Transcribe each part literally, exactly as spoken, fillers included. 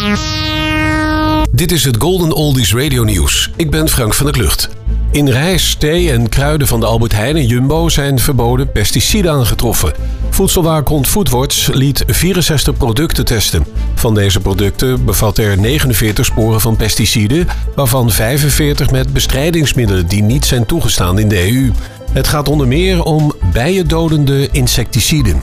Dit is het Golden Oldies Radio Nieuws. Ik ben Frank van der Klucht. In rijst, thee en kruiden van de Albert Heijn en Jumbo zijn verboden pesticiden aangetroffen. Voedselwaakhond Foodwatch liet vierenzestig producten testen. Van deze producten bevat er negenenveertig sporen van pesticiden, waarvan vijfenveertig met bestrijdingsmiddelen die niet zijn toegestaan in de E U. Het gaat onder meer om bijendodende insecticiden.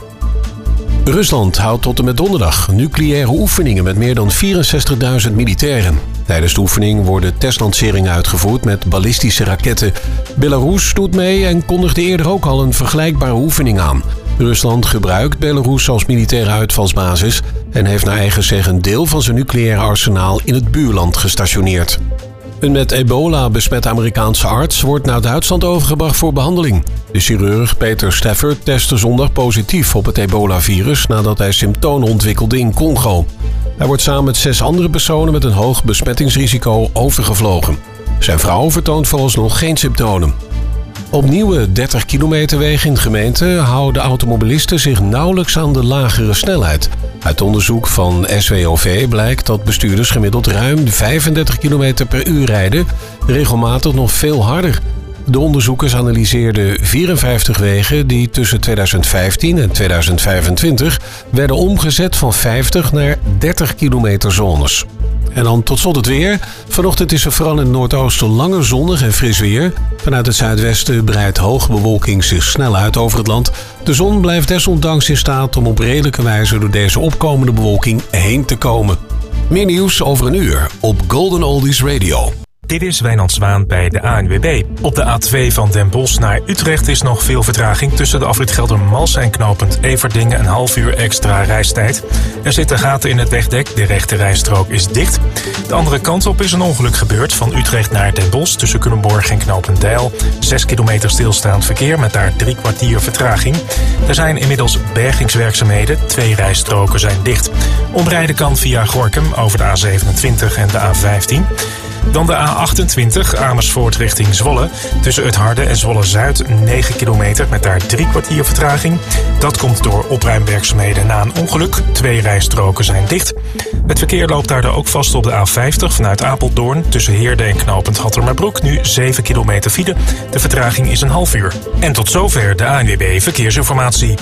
Rusland houdt tot en met donderdag nucleaire oefeningen met meer dan vierenzestigduizend militairen. Tijdens de oefening worden testlanceringen uitgevoerd met ballistische raketten. Belarus doet mee en kondigde eerder ook al een vergelijkbare oefening aan. Rusland gebruikt Belarus als militaire uitvalsbasis en heeft naar eigen zeggen een deel van zijn nucleaire arsenaal in het buurland gestationeerd. Een met ebola besmette Amerikaanse arts wordt naar Duitsland overgebracht voor behandeling. De chirurg Peter Stafford testte zondag positief op het ebola-virus nadat hij symptomen ontwikkelde in Congo. Hij wordt samen met zes andere personen met een hoog besmettingsrisico overgevlogen. Zijn vrouw vertoont vooralsnog geen symptomen. Op nieuwe dertig kilometer wegen in gemeenten houden automobilisten zich nauwelijks aan de lagere snelheid. Uit onderzoek van S W O V blijkt dat bestuurders gemiddeld ruim vijfendertig kilometer per uur rijden, regelmatig nog veel harder. De onderzoekers analyseerden vierenvijftig wegen die tussen tweeduizend vijftien en tweeduizend vijfentwintig werden omgezet van vijftig naar dertig kilometer zones. En dan tot slot het weer. Vanochtend is er vooral in het noordoosten langer zonnig en fris weer. Vanuit het zuidwesten breidt hoge bewolking zich snel uit over het land. De zon blijft desondanks in staat om op redelijke wijze door deze opkomende bewolking heen te komen. Meer nieuws over een uur op Golden Oldies Radio. Dit is Wijnand Zwaan bij de A N W B. Op de A twee van Den Bosch naar Utrecht is nog veel vertraging. Tussen de afrit Geldermalsen en knooppunt Everdingen een half uur extra reistijd. Er zitten gaten in het wegdek, de rechte rijstrook is dicht. De andere kant op is een ongeluk gebeurd. Van Utrecht naar Den Bosch tussen Culemborg en knooppunt Deil. Zes kilometer stilstaand verkeer met daar drie kwartier vertraging. Er zijn inmiddels bergingswerkzaamheden. Twee rijstroken zijn dicht. Omrijden kan via Gorinchem over de A zevenentwintig en de A vijftien. Dan de A achtentwintig Amersfoort richting Zwolle. Tussen het Harde en Zwolle-Zuid negen kilometer met daar drie kwartier vertraging. Dat komt door opruimwerkzaamheden na een ongeluk. Twee rijstroken zijn dicht. Het verkeer loopt daardoor ook vast op de A vijftig vanuit Apeldoorn. Tussen Heerde en knooppunt Hattermerbroek nu zeven kilometer file. De vertraging is een half uur. En tot zover de A N W B Verkeersinformatie.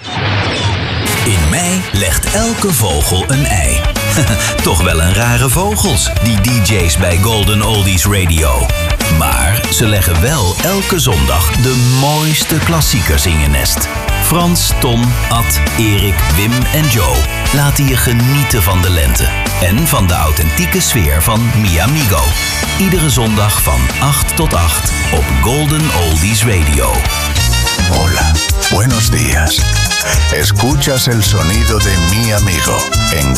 In mei legt elke vogel een ei. Toch wel een rare vogels, die D J's bij Golden Oldies Radio. Maar ze leggen wel elke zondag de mooiste klassiekers in je nest. Frans, Ton, Ad, Erik, Wim en Joe laten je genieten van de lente. En van de authentieke sfeer van Mi Amigo. Iedere zondag van acht tot acht op Golden Oldies Radio. Hola, buenos días. Escuchas el sonido de Mi Amigo en